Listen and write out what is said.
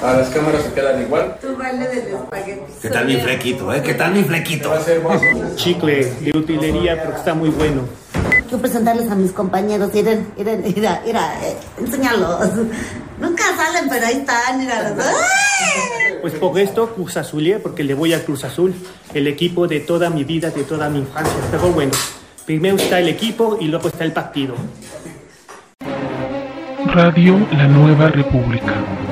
A las cámaras se quedan igual. Tu baile del espagueti. ¿Qué tal mi flequito, ¿Qué tal mi flequito? Va a ser más. Chicle de utilería, pero que está muy bueno. Quiero presentarles a mis compañeros. Miren, enséñalos. Nunca salen, pero ahí están, míralos. Pues por esto Cruz Azulé, porque le voy a Cruz Azul, el equipo de toda mi vida, de toda mi infancia. Pero bueno, primero está el equipo y luego está el partido. Radio La Nueva República.